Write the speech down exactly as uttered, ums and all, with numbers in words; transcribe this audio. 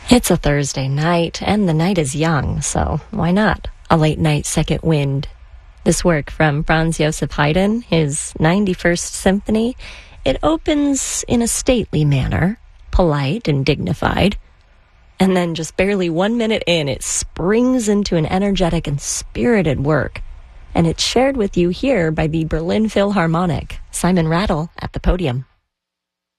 It's a Thursday night, and the night is young, so why not a late-night second wind? This work from Franz Joseph Haydn, his ninety-first Symphony, it opens in a stately manner, polite and dignified, and then just barely one minute in, it springs into an energetic and spirited work, and it's shared with you here by the Berlin Philharmonic. Simon Rattle at the podium.